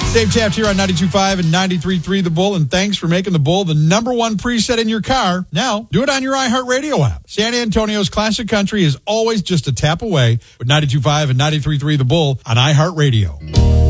Dave Taft here on 92.5 and 93.3 The Bull, and thanks for making The Bull the number one preset in your car. Now, do it on your iHeartRadio app. San Antonio's classic country is always just a tap away with 92.5 and 93.3 The Bull on iHeartRadio.